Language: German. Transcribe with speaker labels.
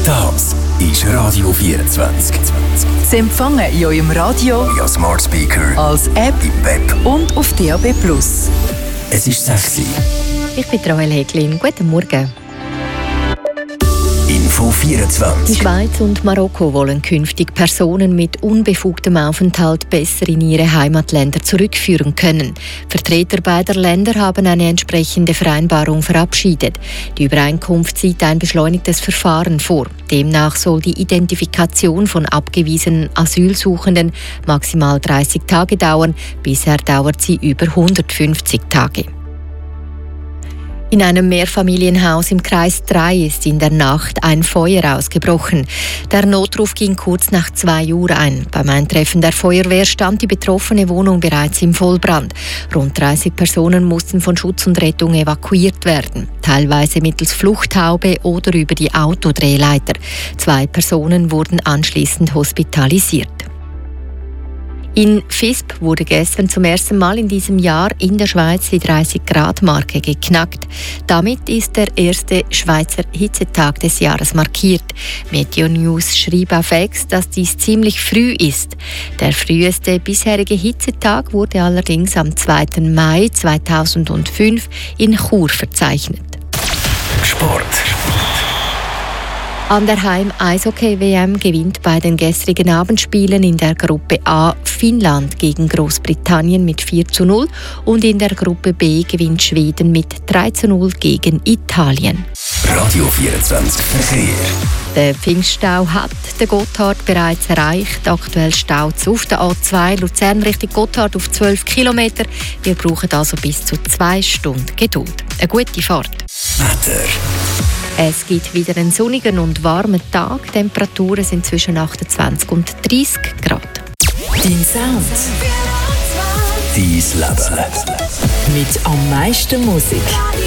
Speaker 1: Das ist Radio 24.
Speaker 2: Sie empfangen in eurem Radio,
Speaker 1: via Smart Speaker,
Speaker 2: als App
Speaker 1: im Web
Speaker 2: und auf DAB+.
Speaker 1: Es ist 6 Uhr.
Speaker 3: Ich bin Roel Häglin. Guten Morgen.
Speaker 1: Info 24.
Speaker 3: Die Schweiz und Marokko wollen künftig Personen mit unbefugtem Aufenthalt besser in ihre Heimatländer zurückführen können. Vertreter beider Länder haben eine entsprechende Vereinbarung verabschiedet. Die Übereinkunft sieht ein beschleunigtes Verfahren vor. Demnach soll die Identifikation von abgewiesenen Asylsuchenden maximal 30 Tage dauern. Bisher dauert sie über 150 Tage. In einem Mehrfamilienhaus im Kreis 3 ist in der Nacht ein Feuer ausgebrochen. Der Notruf ging kurz nach 2 Uhr ein. Beim Eintreffen der Feuerwehr stand die betroffene Wohnung bereits im Vollbrand. Rund 30 Personen mussten von Schutz und Rettung evakuiert werden, teilweise mittels Fluchthaube oder über die Autodrehleiter. 2 Personen wurden anschließend hospitalisiert. In Visp wurde gestern zum ersten Mal in diesem Jahr in der Schweiz die 30-Grad-Marke geknackt. Damit ist der erste Schweizer Hitzetag des Jahres markiert. Meteo News schrieb auf X, dass dies ziemlich früh ist. Der früheste bisherige Hitzetag wurde allerdings am 2. Mai 2005 in Chur verzeichnet.
Speaker 1: Sport.
Speaker 3: An der Heim-Eishockey-WM gewinnt bei den gestrigen Abendspielen in der Gruppe A Finnland gegen Großbritannien mit 4:0 und in der Gruppe B gewinnt Schweden mit 3:0 gegen Italien.
Speaker 1: Radio 24 Verkehr.
Speaker 3: Der Pfingststau hat den Gotthard bereits erreicht. Aktuell staut es auf der A2 Luzern Richtung Gotthard auf 12 Kilometer. Wir brauchen also bis zu 2 Stunden Geduld. Eine gute Fahrt.
Speaker 1: Wetter.
Speaker 3: Es gibt wieder einen sonnigen und warmen Tag. Temperaturen sind zwischen 28 und 30 Grad.
Speaker 2: Dein Sound.
Speaker 1: Dein Leben.
Speaker 2: Mit am meisten Musik.